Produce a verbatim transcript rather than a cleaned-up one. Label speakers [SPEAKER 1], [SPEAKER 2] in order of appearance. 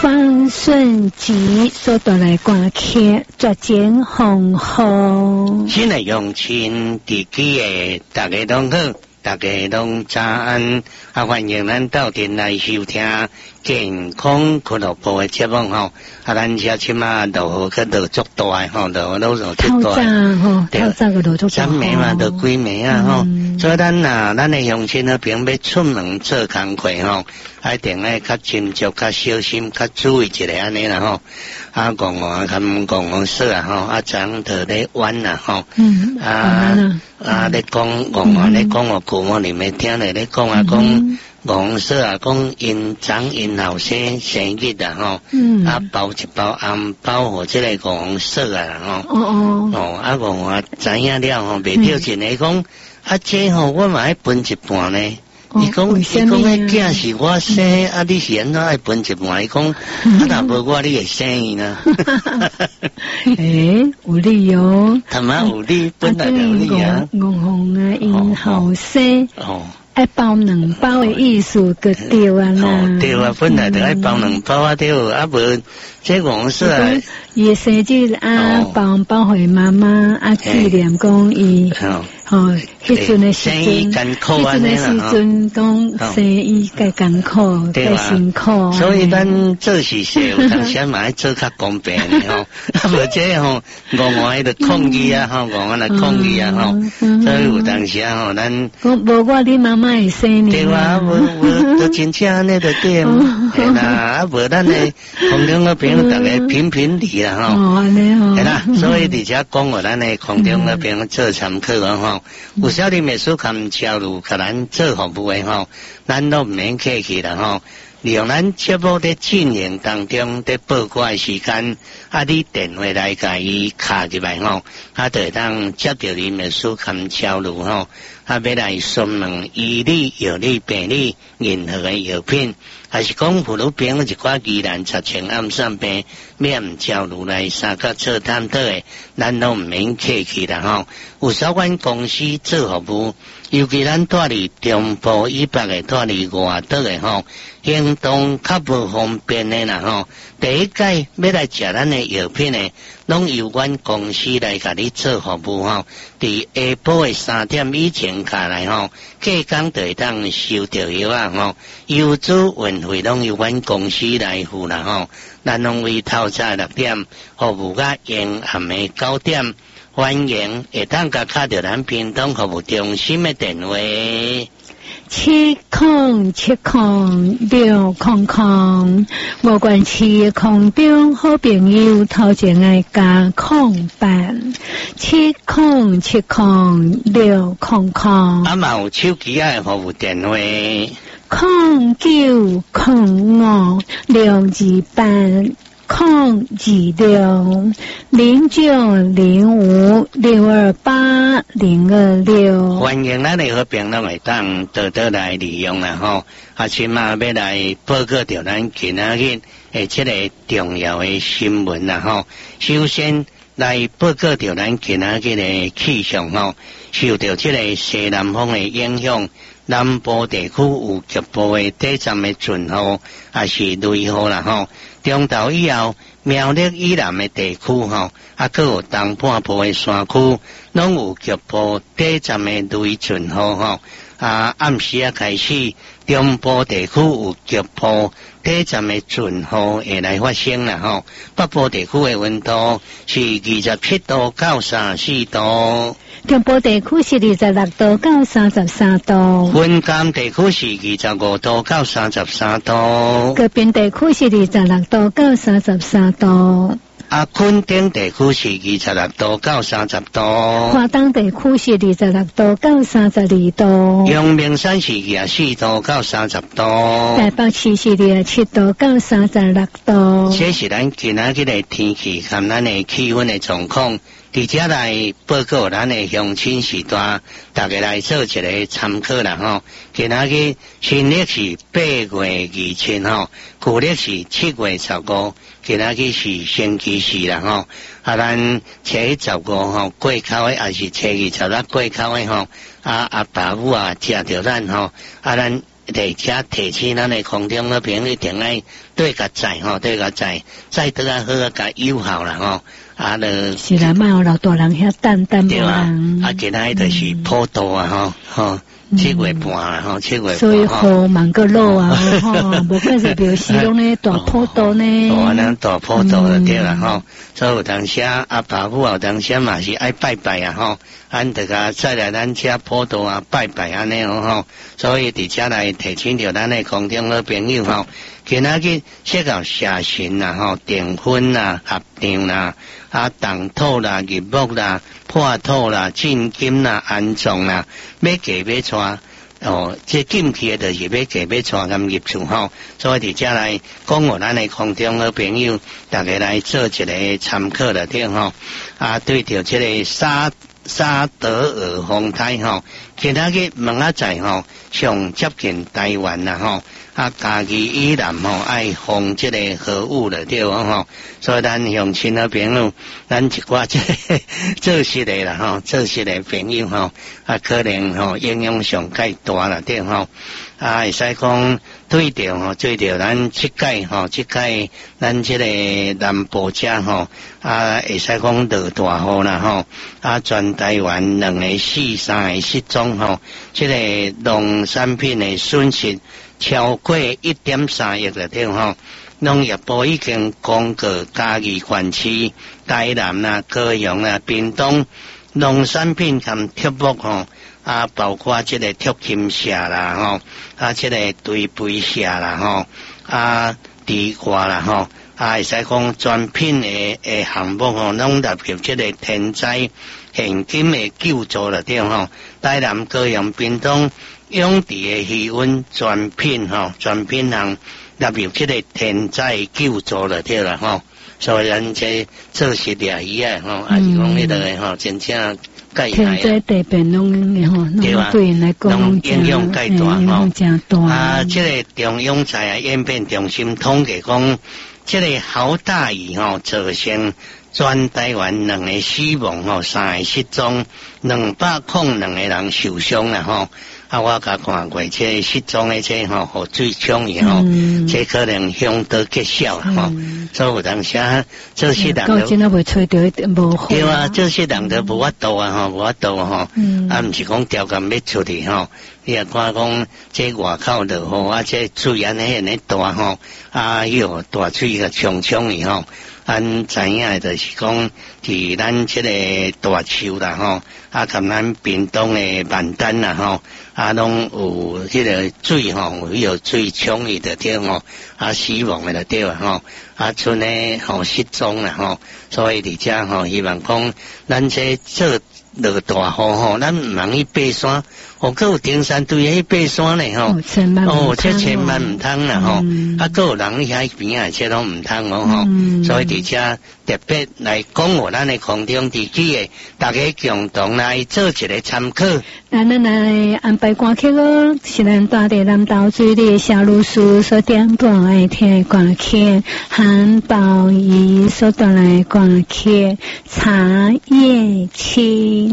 [SPEAKER 1] 方顺吉所带来歌曲，绝情红红。
[SPEAKER 2] 新的用亲地基的，大家拢好，大家拢早安，啊欢迎咱到店来收听健康俱乐部的节目吼，啊咱遮即马落雨去落足大诶吼，落落落足大。
[SPEAKER 1] 透早吼，透早个落足大。
[SPEAKER 2] 三暝嘛，落几暝啊吼，所以咱啊，咱诶乡亲那边要出门做工课吼，一定要较斟酌、较小心、较注意一下安尼啦吼。啊，讲话较唔讲讲说啊吼，啊长头咧弯啦吼。嗯。啊啊，咧讲讲话咧讲个句我里面听咧咧讲啊讲。讲说啊，讲因长因后生生日啊吼，嗯、啊包一包红包或者来讲说啊吼，哦哦，哦啊讲我知影了吼，袂掉钱来讲，啊这吼我嘛爱分一半呢。伊讲伊讲迄囝是我生，啊你是安怎爱分一半？伊讲啊若无我你会生伊呢？
[SPEAKER 1] 诶，有理哦，
[SPEAKER 2] 他妈有理，本来就有理啊。
[SPEAKER 1] 红红啊，因后生。哦。爱包两包的意思个对啊啦，
[SPEAKER 2] 哦对啊，本来就爱包两包啊对，啊无这讲说啊，
[SPEAKER 1] 伊生日啊包包给妈妈啊纪念讲伊，吼，迄阵的时阵，迄阵的时阵讲生意该艰苦，该辛苦，
[SPEAKER 2] 所以咱做事时有当时嘛爱做较公平的吼，啊无这吼，我我迄个抗议啊吼，我我来抗议啊吼，所以有当时啊吼，咱
[SPEAKER 1] 我无我你妈妈会生你，
[SPEAKER 2] 对啊，无无都真正安尼就对，嘿啦，啊无咱的空中那边大家评评理啦吼，
[SPEAKER 1] 哦安尼吼，
[SPEAKER 2] 嘿啦，所以伫遮讲我咱的空中那边做参考啊吼。有少年秘书含交流，甲咱做服务的吼，咱都唔免客气啦吼。利用咱节目在进行当中，在报歌的时间，啊，你电话来甲伊卡入来吼，啊，就会当接到你秘书含交流吼，啊，要来询问医理、药理、病理任何的药品。还是讲葫芦边一寡疑难杂症暗算病，免交流来三角做探讨的，咱都唔免客气啦吼。有少管公司做服务，尤其咱住伫中部以北的，住伫外岛的吼，行动较无方便的啦吼。第一届要来食咱的药品的，拢由阮公司来甲你做服务吼。伫下晡的三点以前下来吼，隔工就会当收到药啊吼，邮资运费拢由阮公司来付啦吼。咱拢为透早六点服务到延暗的九点，欢迎会当甲卡到咱屏东服务中心的电话。
[SPEAKER 1] 七空七空六空空，我管七空中好朋友头前来加空板，七空七空六空空。
[SPEAKER 2] 啊嘛有手机啊服务电话，
[SPEAKER 1] 空九空五六二八。空二六零九零五六二八零二六，
[SPEAKER 2] 欢迎咱的好朋友会当多多来利用啦吼。啊，起码要来报告着咱今仔日诶这个重要的新闻啦吼。首先来报告着咱今仔日的气象吼，受到这个西南风的影响。南部地区有局部的短暂的阵雨，也是雷雨啦吼。中昼以后，苗栗以南的地区吼，啊，佮有东半部的山区，拢有局部短暂的雷阵雨吼。啊，暗时啊开始，中部地区有局部短暂的阵雨会来发生啦吼。北部地区的温度是二十七度到三十四度。
[SPEAKER 1] 中部地区是二十六度到三十三度，
[SPEAKER 2] 云嘉地区是二十五度到三十三度，
[SPEAKER 1] 隔壁地区是二十六度到三十三度，
[SPEAKER 2] 啊，垦丁地区是二十六度到三十度，
[SPEAKER 1] 花东地区是二十六度到三十二度，
[SPEAKER 2] 阳明山是二十四度到三十度，
[SPEAKER 1] 台北市是二十七度到三十六度。
[SPEAKER 2] 这是咱今仔日的天气和咱的气温的状况。伫遮来报告咱的乡亲时代，大家来做一个参考啦吼。今仔日新历是八月二七吼，旧历是七月十五，今仔日是星期四啦吼。啊，咱初一十五吼过口的，也是初二十六过口的吼。啊啊，爸母啊，食着咱吼，啊咱伫遮提醒咱的空中的朋友一定爱对甲在吼，对甲在，在得啊好甲友好啦吼，啊了。
[SPEAKER 1] 是啦，莫有老大人遐等等无人。
[SPEAKER 2] 啊，今仔就是普渡啊吼，吼、嗯、七月半啦吼，七月半。
[SPEAKER 1] 所以雨万个落啊吼，无怪是表示拢咧大普渡呢。
[SPEAKER 2] 哦，安尼大普渡就对啦吼，所以有当时啊阿爸母有当时嘛是爱拜拜啊吼，咱得甲再来咱遮普渡啊拜拜安尼吼，所以伫遮来提醒着咱的空中的朋友吼，今仔日适合写信啦吼，订婚啦、合订啦、啊动土啦、入木啦、破土啦、进金啦、安葬啦，要嫁要娶。哦，这进去的就是要嫁要娶咁入厝吼，所以伫遮来讲互咱的空中的朋友，大家来做一个参考了对吼。啊，对着这个沙沙德尔风台吼，今仔日问啊在吼，上接近台湾啦吼。啊，家己依然吼爱防这个核武了对吼，所以咱乡亲的朋友，咱一寡这个做实的啦吼，做实的朋友吼，啊可能吼影响上介大了对吼，啊会使讲对着吼，对着咱即届吼，即届咱这个南部遮吼，啊会使讲落大雨啦吼，啊全台湾两个四三个失踪吼，这个农产品的损失。超过一点三亿了对吼，农业部已经公告嘉义县市、台南啦、高雄啦、屏东农产品含铁木吼，啊包括这个铁金社啦吼，啊这个堆肥社啦吼，啊地瓜啦吼，啊会使讲全品的诶项目吼，拢纳入这个天灾现金的救助了对吼，台南、高雄、屏东。用地的气温全品吼，全品项纳入这个天灾救助了对啦吼，所以咱这做实俩伊啊吼，还是讲迄个吼，真正介大。
[SPEAKER 1] 天灾地变拢吼，对吧？对来讲，
[SPEAKER 2] 影响介大
[SPEAKER 1] 吼，真大。
[SPEAKER 2] 啊，这个中央灾害演变中心统计讲，这个豪大雨吼造成全台湾两个死亡吼，三个失踪，两百零两个人受伤啦吼。啊，我甲看过，这失踪的这吼，和水冲伊吼，这可能凶多吉少啦吼。所以有当时啊，这些人都
[SPEAKER 1] 真啊袂吹到无好。
[SPEAKER 2] 对啊，这些人都无法度啊吼，无法度吼。啊，毋是讲条件要出去吼。你也看讲，这外口落雨啊，这水安尼安尼大吼，啊哟大水个冲冲伊吼。咱知影就是讲，伫咱这个大树啦吼，啊，含咱屏东的万丹啦吼，啊，拢有迄个水吼，有有水冲伊的对吼，啊，死亡的对吼，啊，剩的吼失踪啦吼，所以伫遮吼，希望讲咱这做落大雨吼，咱唔通去爬山。哦，佮有登山队去爬山嘞吼，哦，这千万唔通啦吼，啊，佮有人喺边啊，这拢唔通哦吼，所以伫遮特别来讲我咱的空中地区的，大家共同来做一个参考。
[SPEAKER 1] 咱咱来安排歌曲咯，是咱大地南岛水里小露苏所点播爱听的歌曲，韩宝仪所带来歌曲《茶叶青》。